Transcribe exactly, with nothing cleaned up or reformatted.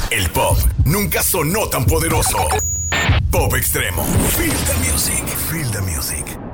El pop nunca sonó tan poderoso. Pop Extremo. Feel the music. Feel the music.